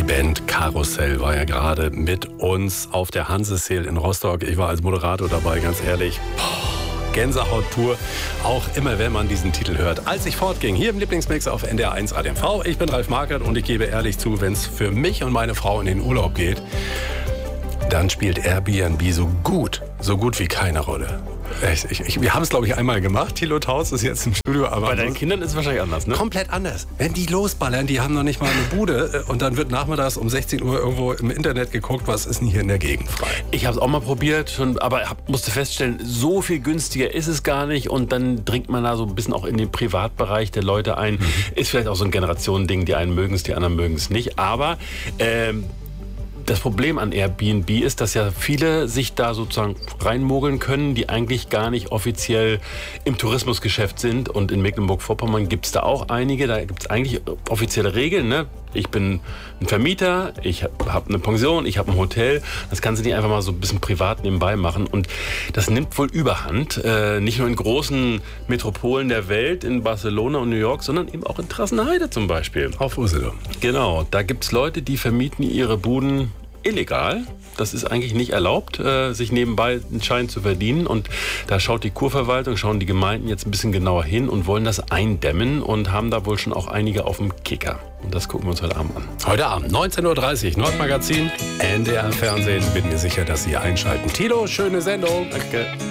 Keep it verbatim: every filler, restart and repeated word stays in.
Band Karussell war ja gerade mit uns auf der Hanseseel in Rostock. Ich war als Moderator dabei, ganz ehrlich. Boah, Gänsehaut pur. Auch immer, wenn man diesen Titel hört. Als ich fortging, hier im Lieblingsmix auf N D R eins Radio M V. Ich bin Ralf Markert und ich gebe ehrlich zu, wenn es für mich und meine Frau in den Urlaub geht, dann spielt Airbnb so gut, so gut wie keine Rolle. Ich, ich, ich, wir haben es, glaube ich, einmal gemacht. Thilo Taus ist jetzt im Studio. Aber bei deinen Kindern ist es wahrscheinlich anders, ne? Komplett anders. Wenn die losballern, die haben noch nicht mal eine Bude und dann wird nachmittags um sechzehn Uhr irgendwo im Internet geguckt, was ist denn hier in der Gegend frei. Ich habe es auch mal probiert, schon, aber hab, musste feststellen, so viel günstiger ist es gar nicht und dann dringt man da so ein bisschen auch in den Privatbereich der Leute ein. Mhm. Ist vielleicht auch so ein Generationending, die einen mögen es, die anderen mögen es nicht, aber ähm, das Problem an Airbnb ist, dass ja viele sich da sozusagen reinmogeln können, die eigentlich gar nicht offiziell im Tourismusgeschäft sind. Und in Mecklenburg-Vorpommern gibt es da auch einige. Da gibt es eigentlich offizielle Regeln. Ne? Ich bin ein Vermieter, ich habe eine Pension, ich habe ein Hotel. Das kannst du nicht einfach mal so ein bisschen privat nebenbei machen. Und das nimmt wohl Überhand. Äh, nicht nur in großen Metropolen der Welt, in Barcelona und New York, sondern eben auch in Trassenheide zum Beispiel. Auf Usedom. Genau, da gibt es Leute, die vermieten ihre Buden illegal. Das ist eigentlich nicht erlaubt, äh, sich nebenbei einen Schein zu verdienen. Und da schaut die Kurverwaltung, schauen die Gemeinden jetzt ein bisschen genauer hin und wollen das eindämmen und haben da wohl schon auch einige auf dem Kicker. Und das gucken wir uns heute Abend an. Heute Abend, neunzehn Uhr dreißig, Nordmagazin, N D R Fernsehen. Bin mir sicher, dass Sie einschalten. Tilo, schöne Sendung. Danke.